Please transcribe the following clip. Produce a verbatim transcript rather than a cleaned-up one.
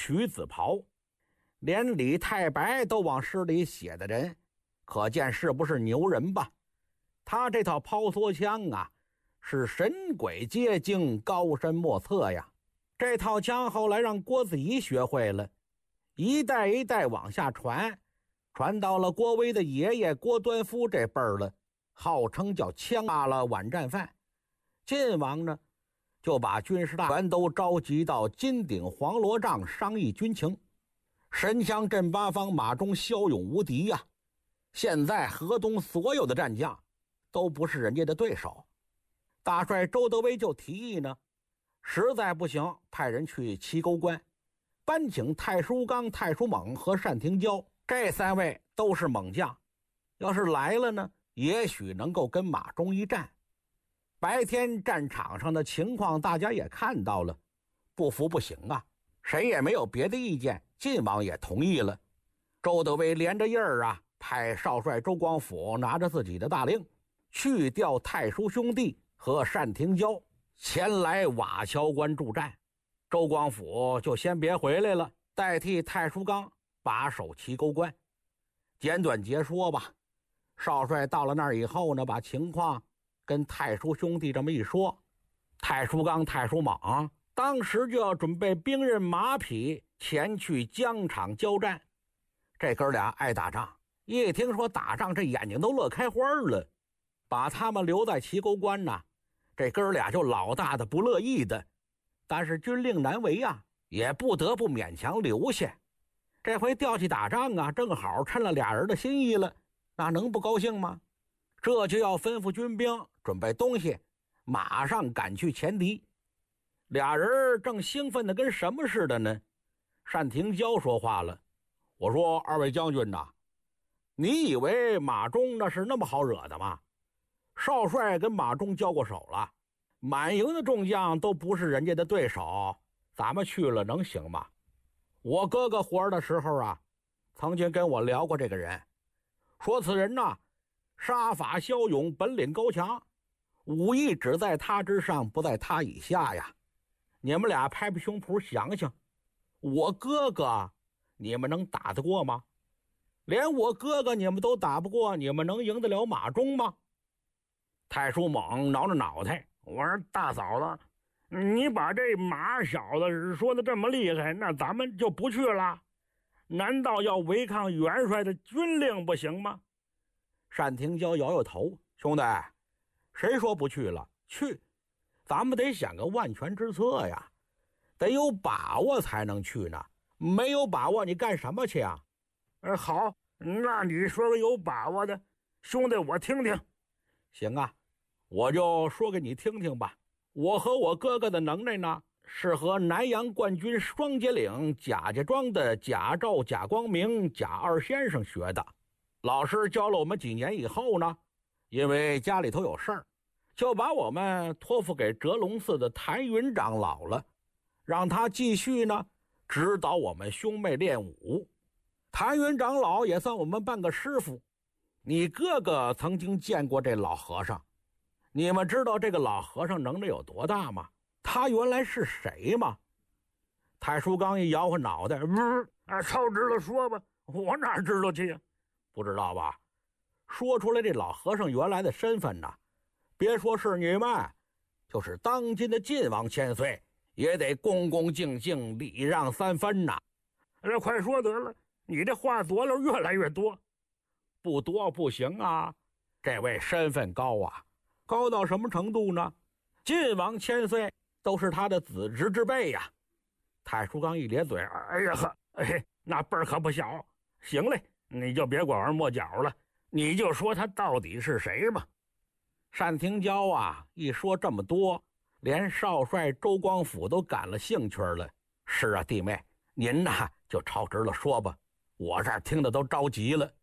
曲子袍，连李太白都往诗里写的人，可见是不是牛人吧？他这套抛梭枪啊，是神鬼皆惊，高深莫测呀。这套枪后来让郭子仪学会了，一代一代往下传，传到了郭威的爷爷郭端夫这辈儿了，号称叫枪罢了晚战犯。晋王呢，就把军师大员都召集到金顶黄罗帐商议军情。神枪镇八方，马忠骁勇无敌呀、啊！现在河东所有的战将都不是人家的对手。大帅周德威就提议呢，实在不行，派人去齐沟关，搬请太叔刚、太叔猛和单廷蛟，这三位都是猛将，要是来了呢，也许能够跟马忠一战。白天战场上的情况大家也看到了，不服不行啊，谁也没有别的意见，晋王也同意了。周德威连着印儿啊，派少帅周光甫拿着自己的大令，去调太叔兄弟和单廷蛟前来瓦桥关助战。周光甫就先别回来了，代替太叔刚把守齐沟关。简短截说吧，少帅到了那儿以后呢，把情况跟太叔兄弟这么一说，太叔刚、太叔猛当时就要准备兵刃马匹前去疆场交战。这哥俩爱打仗，一听说打仗，这眼睛都乐开花了。把他们留在齐沟关呢，这哥俩就老大的不乐意的，但是军令难违啊，也不得不勉强留下。这回调去打仗啊，正好趁了俩人的心意了，那能不高兴吗？这就要吩咐军兵准备东西，马上赶去前敌。俩人正兴奋的跟什么似的呢？单廷蛟说话了，我说二位将军呐，你以为马忠那是那么好惹的吗？少帅跟马忠交过手了，满营的众将都不是人家的对手，咱们去了能行吗？我哥哥活着的时候啊，曾经跟我聊过这个人，说此人呐，杀法骁勇，本领高强，武艺只在他之上，不在他以下呀。你们俩拍拍胸脯想想，我哥哥你们能打得过吗？连我哥哥你们都打不过，你们能赢得了马忠吗？太叔猛挠着脑袋，我说大嫂子，你把这马小子说的这么厉害，那咱们就不去了？难道要违抗元帅的军令不行吗？单廷蛟摇摇头，兄弟，谁说不去了？去，咱们得想个万全之策呀，得有把握才能去呢。没有把握你干什么去啊？呃，好，那你说个有把握的，兄弟我听听。行啊，我就说给你听听吧。我和我哥哥的能耐呢，是和南阳冠军双节岭贾家庄的贾兆、贾光明、贾二先生学的。老师教了我们几年以后呢，因为家里头有事儿，就把我们托付给哲龙寺的谭云长老了，让他继续呢指导我们兄妹练武。谭云长老也算我们半个师傅。你哥哥曾经见过这老和尚，你们知道这个老和尚能耐有多大吗？他原来是谁吗？太叔刚一摇晃脑袋，不是啊，超直了说吧，我哪知道去呀？不知道吧？说出来这老和尚原来的身份呢，别说是你们，就是当今的晋王千岁，也得恭恭敬敬礼让三分呐。这快说得了，你这话佐料越来越多。不多不行啊，这位身份高啊，高到什么程度呢？晋王千岁都是他的子侄之辈呀。太叔刚一咧嘴，哎呀呵，哎，那辈儿可不小。行嘞，你就别拐弯抹角了，你就说他到底是谁吧。单廷蛟啊，一说这么多，连少帅周光甫都感了兴趣了。是啊，弟妹，您呐就抄直了说吧，我这儿听的都着急了。